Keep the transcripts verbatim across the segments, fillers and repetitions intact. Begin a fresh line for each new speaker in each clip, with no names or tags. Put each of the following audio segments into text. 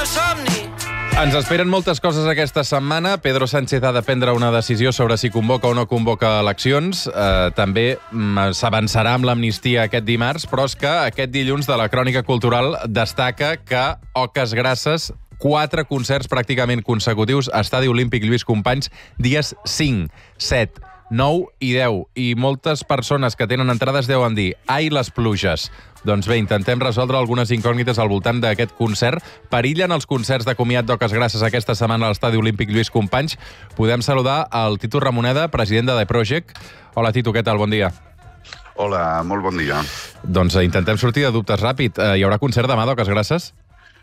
meu somni.
Ens esperen moltes coses aquesta setmana. Pedro Sánchez ha de prendre una decisió sobre si convoca o no convoca eleccions. Eh, també mm, s'avançarà amb l'amnistia aquest dimarts, però és que aquest dilluns de la Crònica Cultural destaca que Oques Grasses, quatre concerts pràcticament consecutius, Estadi Olímpic Lluís Companys, dies cinc, set, nou i deu. I moltes persones que tenen entrades deuen dir ai, les pluges. Doncs bé, intentem resoldre algunes incògnites al voltant d'aquest concert. Perillen els concerts de comiat d'Oques Grasses aquesta setmana a l'Estadi Olímpic Lluís Companys. Podem saludar el Titu Ramoneda, president de The Project. Hola, Titu, què tal? Bon dia.
Hola, molt bon dia.
Doncs intentem sortir de dubtes ràpid. Hi haurà concert demà d'Oques Grasses?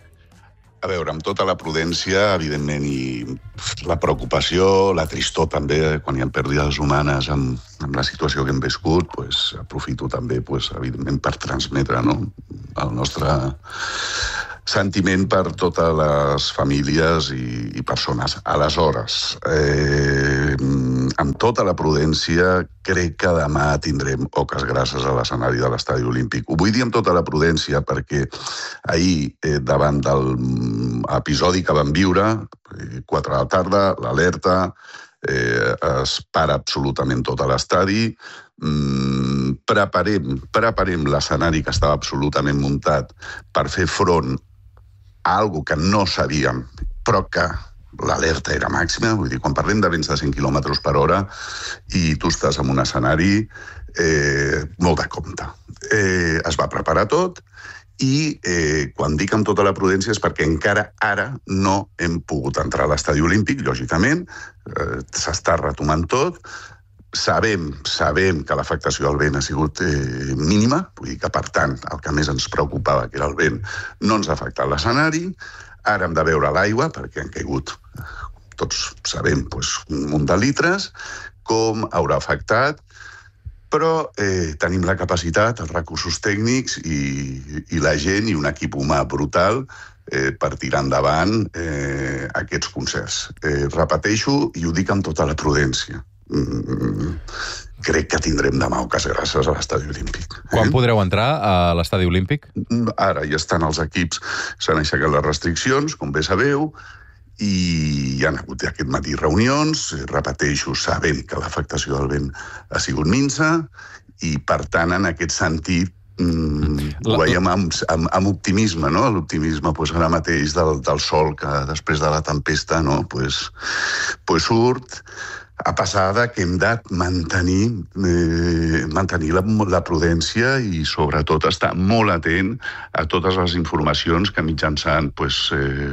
A veure, amb tota la prudència, evidentment, i la preocupació, la tristor també, quan hi ha pèrdues humanes amb, amb la situació que hem viscut, pues, aprofito també, pues, evidentment, per transmetre, no?, el nostre sentiment per totes les famílies i, i persones. Aleshores, eh, amb tota la prudència, crec que demà tindrem Oques Grasses a l'escenari de l'Estadi Olímpic. Ho vull dir amb tota la prudència perquè ahir, eh, davant del episodi que vam viure, eh, quatre de la tarda, l'alerta, eh, es para absolutament tot a l'estadi, mm, preparem, preparem l'escenari que estava absolutament muntat per fer front a algo que no sabíem, però que l'alerta era màxima. Vull dir, quan parlem de vents de cent quilòmetres per hora i tu estàs en un escenari, eh, molt de compte. Eh, es va preparar tot i eh, quan dic amb tota la prudència és perquè encara ara no hem pogut entrar a l'Estadi Olímpic, lògicament, eh, s'està retomant tot. Sabem, sabem que l'afectació del vent ha sigut eh, mínima, vull dir que, per tant, el que més ens preocupava, que era el vent, no ens ha afectat l'escenari. Ara hem de veure l'aigua, perquè han caigut, tots sabem, doncs, un munt de litres, com haurà afectat, però eh, tenim la capacitat, els recursos tècnics i, i la gent i un equip humà brutal eh, per tirar endavant eh, aquests concerts. Eh, repeteixo, i ho dic amb tota la prudència, Mm, crec que tindrem demà Oques Grasses a l'Estadi Olímpic. Eh?
Quan podreu entrar a l'Estadi Olímpic?
Ara ja estan els equips, s'han aixecat les restriccions, com bé sabeu, i hi ha hagut aquest matí reunions, repeteixo, sabent que l'afectació del vent ha sigut minsa, i per tant, en aquest sentit, Mm, ho veiem amb, amb, amb optimisme, no? L'optimisme pues, ara mateix del, del sol que després de la tempesta no? pues, pues surt, a passar que hem de mantenir, eh, mantenir la, la prudència i sobretot estar molt atent a totes les informacions que mitjançant, pues,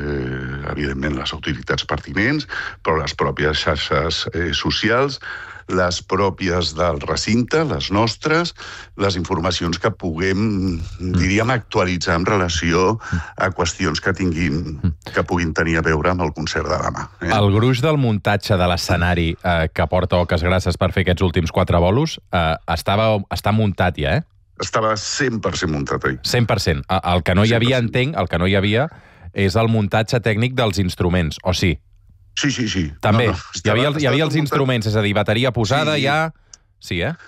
eh, evidentment, les autoritats pertinents, però les pròpies xarxes eh, socials, les pròpies del recinte, les nostres, les informacions que puguem, diríem, actualitzar en relació a qüestions que tinguin, que puguin tenir a veure amb el concert de demà. Eh?
El gruix del muntatge de l'escenari eh, que porta Oques Grasses per fer aquests últims quatre bolos eh, estava, està muntat ja, eh?
Estava cent per cent muntat ahir.
cent per cent. El que no hi havia, cent per cent. entenc, el que no hi havia és el muntatge tècnic dels instruments, o sí?
Sí, sí, sí.
També.
No, no.
Estava, hi havia, hi havia els instruments, és a dir, bateria posada, sí. Ja... Sí, eh?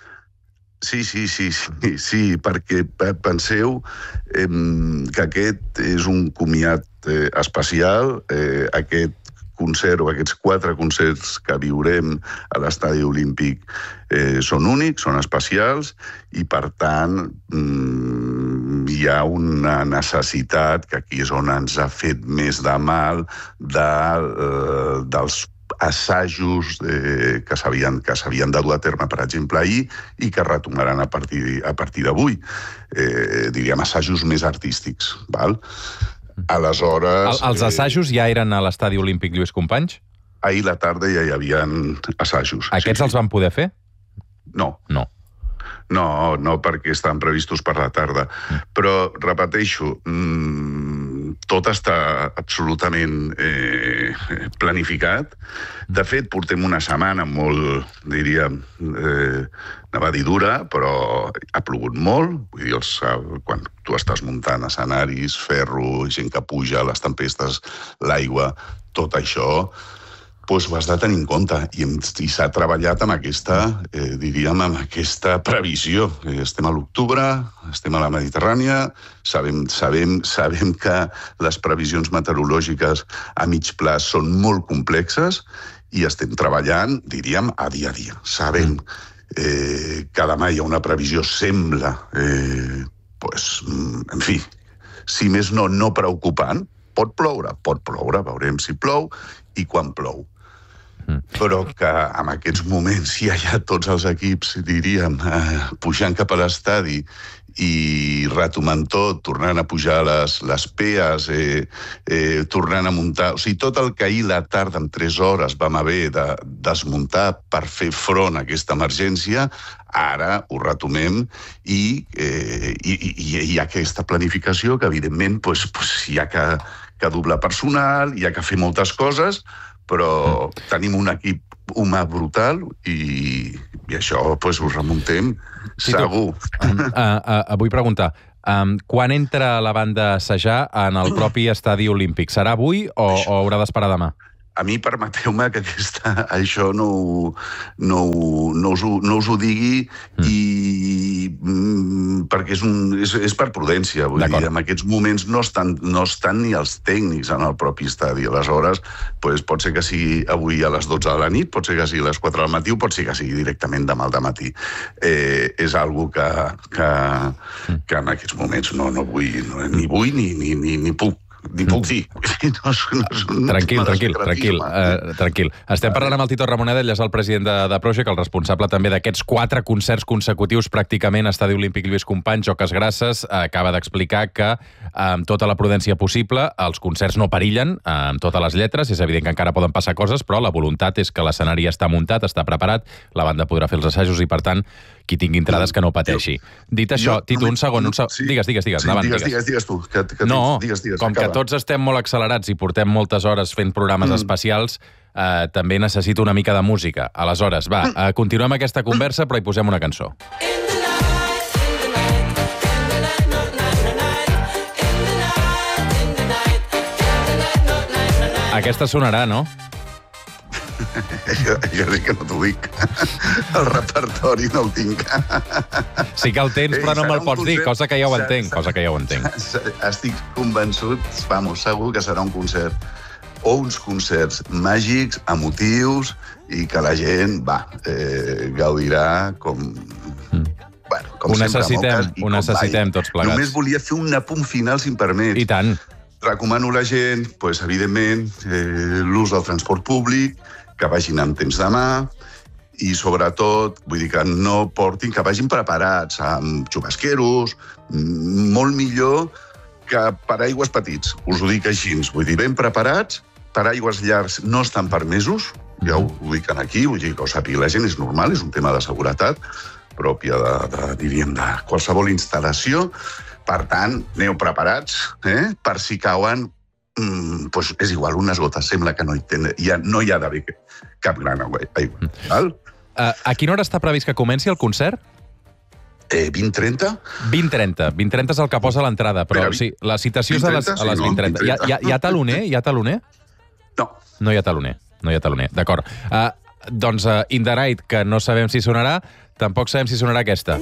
Sí, sí, sí, sí, sí, perquè penseu eh, que aquest és un comiat eh, especial, eh, aquest concert o aquests quatre concerts que viurem a l'Estadi Olímpic eh, són únics, són especials, i per tant mm, hi ha una necessitat, que aquí és on ens ha fet més de mal, de, eh, dels assajos eh, que s'havien que s'havien de dur a terme, per exemple, ahir, i que retomaran a partir, a partir d'avui. Eh, diríem, assajos més artístics, val? Aleshores...
El, els assajos ja eren a l'Estadi Olímpic Lluís Companys?
Ahir a la tarda ja hi havia assajos.
Aquests
sí,
els van poder fer?
No.
No.
No, no, perquè estan previstos per la tarda. Mm. Però, repeteixo, mmm, tot està absolutament eh, planificat. De fet, portem una setmana molt, diríem, eh, anava a dir dura, però ha plogut molt. Vull dir, els, quan tu estàs muntant escenaris, ferro, gent que puja, les tempestes, l'aigua, tot això pues ho has de tenir en compte. I, i s'ha treballat amb aquesta, eh, diríem, amb aquesta previsió. Eh, estem a l'octubre, estem a la Mediterrània, sabem, sabem, sabem que les previsions meteorològiques a mig plaç són molt complexes i estem treballant, diríem, a dia a dia. Sabem eh, que demà hi ha una previsió, sembla, eh, pues, en fi, si més no, no preocupant. Pot ploure, pot ploure, veurem si plou i quan plou. Però que en aquests moments ja hi ha tots els equips, diríem, eh, pujant cap a l'estadi i retomant tot, tornant a pujar les, les pees, eh, eh, tornant a muntar... O sigui, tot el que ahir la tarda, en tres hores, vam haver de desmuntar per fer front a aquesta emergència, ara ho retomem i, eh, i, i, i hi ha aquesta planificació que, evidentment, pues, pues, hi ha que, que doblar personal, hi ha que fer moltes coses, però tenim un equip humà brutal i, i això pues, ho remuntem segur.
Uh, uh, uh, vull preguntar, um, quan entra la banda a assajar en el propi estadi olímpic? Serà avui o, o haurà d'esperar demà?
A mi, permeteu-me que aquesta, això no, no, no, us, ho, no us ho digui mm. i, mm, perquè és, un, és, és per prudència. Vull dir, en aquests moments no estan, no estan ni els tècnics en el propi estadi. Aleshores, pues, pot ser que sigui avui a les dotze de la nit, pot ser que sigui a les quatre del matí o pot ser que sigui directament demà al dematí. Eh, és algo que, que, que en aquests moments no, no vull, no, ni vull ni, ni, ni, ni puc. Ni puc dir. No, no, no,
tranquil, tranquil, tranquil, uh, tranquil. Estem parlant amb el Tito Ramoneda, ell és el president de, de Project, el responsable també d'aquests quatre concerts consecutius pràcticament a Estadi Olímpic Lluís Companys, Joques Grasses, uh, acaba d'explicar que uh, amb tota la prudència possible els concerts no perillen uh, amb totes les lletres, és evident que encara poden passar coses, però la voluntat és que l'escenari està muntat, està preparat, la banda podrà fer els assajos i, per tant, qui tingui entrades que no pateixi. Dit això, jo, Tito, un segon, un segon. Sí. Digues, digues, digues.
Sí,
endavant,
digues, digues, digues tu. Que, que
no,
digues, digues,
com
acaba.
Que tots estem molt accelerats i portem moltes hores fent programes mm. especials, eh, també necessito una mica de música. Aleshores, va, eh, continuem aquesta conversa, però hi posem una cançó. Aquesta sonarà, no?
Jo, jo sí que no t'ho dic. El repertori no el tinc.
Sí que el tens, però no me'l pots dir, cosa que ja ho entenc, cosa que ja ho entenc.
Estic convençut, vamos, segur que serà un concert o uns concerts màgics, emotius, i que la gent, va, eh, gaudirà com... Bueno, com
ho necessitem, ho necessitem tots plegats.
Només volia fer un apunt final, si em permets.
I tant.
Recomano a la gent, pues, evidentment, eh, l'ús del transport públic, que vagin amb temps de mà i, sobretot, vull dir que no portin, que vagin preparats amb xubasqueros, molt millor que paraigües petits. Us ho dic així, vull dir, ben preparats, paraigües llargs no estan permesos, ja ho, ho dic aquí, vull dir que ho sàpiga la gent, és normal, és un tema de seguretat pròpia de, de, diríem, de qualsevol instal·lació. Per tant, aneu preparats, eh? Per si cauen, mm, pues és igual, unes gotes, sembla que no hi, ten, ja, no hi ha d'haver cap gran aigua. Val?
Uh, a quina hora està previst que comenci el concert?
Eh, vint trenta?
vint trenta. vint trenta és el que posa l'entrada, però Però, sí, la citació és a les, a les vint trenta. Hi ha, hi, ha, hi ha taloner? Hi ha taloner?
No.
No hi ha taloner. No hi ha taloner, d'acord. Uh, doncs uh, In the Night, que no sabem si sonarà, tampoc sabem si sonarà aquesta.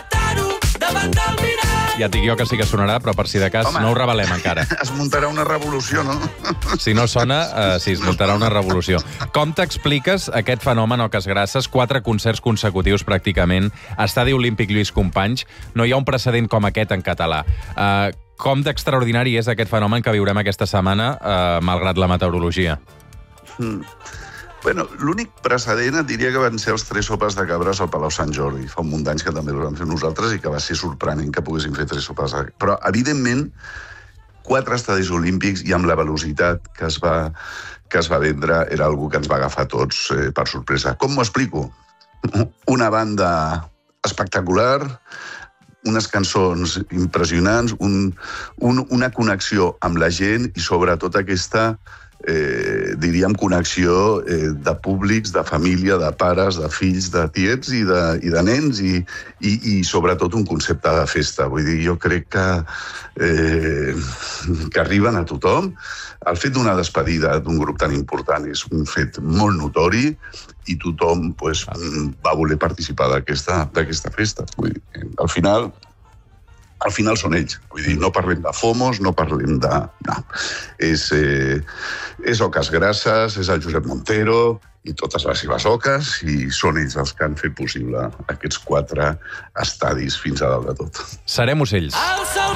Ja et dic jo que sí que sonarà, però per si de cas Home, no ho revelem encara.
Es muntarà una revolució, no?
Si no sona, uh, sí, es muntarà una revolució. Com t'expliques aquest fenomen, Joques Grasses? Quatre concerts consecutius, pràcticament. Estadi Olímpic Lluís Companys. No hi ha un precedent com aquest en català. Uh, com d'extraordinari és aquest fenomen que viurem aquesta setmana, uh, malgrat la meteorologia?
Mm. Bueno, l'únic precedent et diria que van ser els tres sopes de cabres al Palau Sant Jordi. Fa un munt d'anys que també els vam fer nosaltres i que va ser sorprenent que poguéssim fer tres sopes de cabres. Però, evidentment, quatre estadis olímpics i amb la velocitat que es va, que es va vendre era algo que ens va agafar tots eh, per sorpresa. Com m'ho explico? Una banda espectacular, unes cançons impressionants, un, un, una connexió amb la gent i, sobretot, aquesta eh, diríem, connexió eh, de públics, de família, de pares, de fills, de tiets i de, i de nens, i, i, i sobretot un concepte de festa. Vull dir, jo crec que, eh, que arriben a tothom. El fet d'una despedida d'un grup tan important és un fet molt notori i tothom pues, va voler participar d'aquesta d'aquesta festa. Vull dir, al final... Al final són ells. Vull dir, no parlem de FOMOS, no parlem de... No. És, eh, és Oques Grasses, és el Josep Montero i totes les seves oques, i són ells els que han fet possible aquests quatre estadis fins a dalt de tot.
Serem ocells.